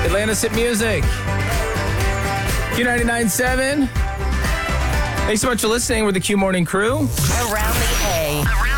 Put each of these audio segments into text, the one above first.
Atlantis Hit Music. Q99.7. Thanks so much for listening. We're the Q Morning Crew. Around the A.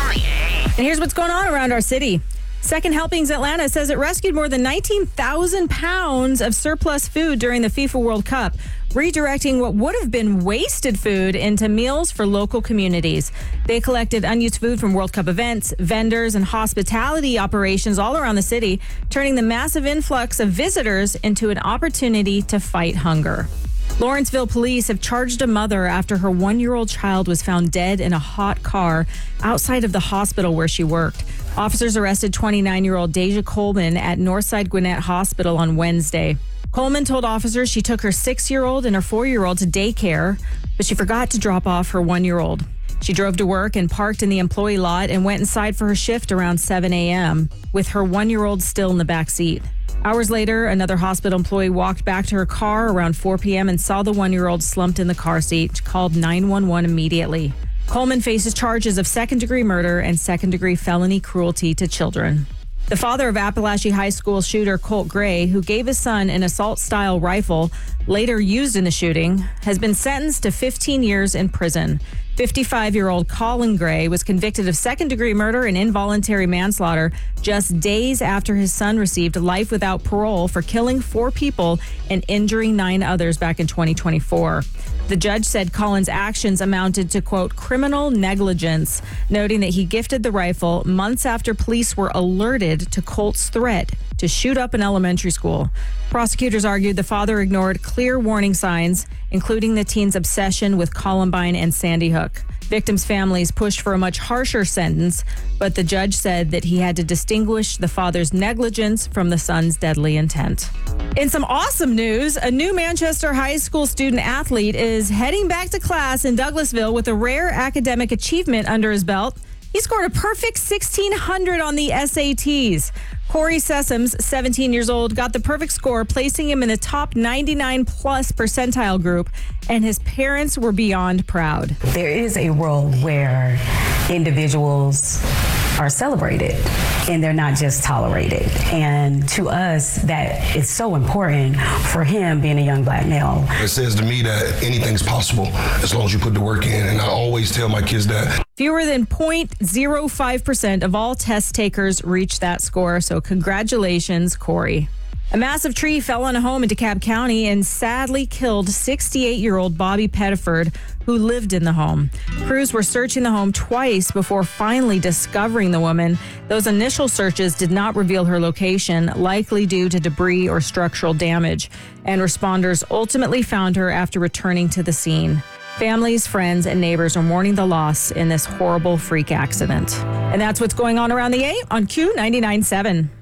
And here's what's going on around our city. Second Helpings Atlanta says it rescued more than 19,000 pounds of surplus food during the FIFA World Cup, redirecting what would have been wasted food into meals for local communities. They collected unused food from World Cup events, vendors, and hospitality operations all around the city, turning the massive influx of visitors into an opportunity to fight hunger. Lawrenceville police have charged a mother after her 1-year-old child was found dead in a hot car outside of the hospital where she worked. Officers arrested 29-year-old Deja Coleman at Northside Gwinnett Hospital on Wednesday. Coleman told officers she took her 6-year-old and her 4-year-old to daycare, but she forgot to drop off her 1-year-old. She drove to work and parked in the employee lot and went inside for her shift around 7 a.m. with her 1-year-old still in the back seat. Hours later, another hospital employee walked back to her car around 4 p.m. and saw the 1-year-old slumped in the car seat. She called 911 immediately. Coleman faces charges of second-degree murder and second-degree felony cruelty to children. The father of Appalachia High School shooter Colt Gray, who gave his son an assault-style rifle later used in the shooting, has been sentenced to 15 years in prison. 55-year-old Colin Gray was convicted of second-degree murder and involuntary manslaughter just days after his son received life without parole for killing 4 people and injuring 9 others back in 2024. The judge said Colin's actions amounted to, quote, criminal negligence, noting that he gifted the rifle months after police were alerted to Colt's threat to shoot up an elementary school. Prosecutors argued the father ignored clear warning signs, including the teen's obsession with Columbine and Sandy Hook. Victims' families pushed for a much harsher sentence, but the judge said that he had to distinguish the father's negligence from the son's deadly intent. In some awesome news, a new Manchester High School student athlete is heading back to class in Douglasville with a rare academic achievement under his belt. He scored a perfect 1,600 on the SATs. Corey Sessoms, 17 years old, got the perfect score, placing him in the top 99-plus percentile group, and his parents were beyond proud. There is a world where individuals are celebrated and they're not just tolerated. And to us, that is so important for him being a young black male. It says to me that anything's possible as long as you put the work in. And I always tell my kids that. Fewer than 0.05% of all test takers reach that score. So congratulations, Corey. A massive tree fell on a home in DeKalb County and sadly killed 68-year-old Bobby Pettiford, who lived in the home. Crews were searching the home twice before finally discovering the woman. Those initial searches did not reveal her location, likely due to debris or structural damage, and responders ultimately found her after returning to the scene. Families, friends, and neighbors are mourning the loss in this horrible freak accident. And that's what's going on around the A on Q99.7.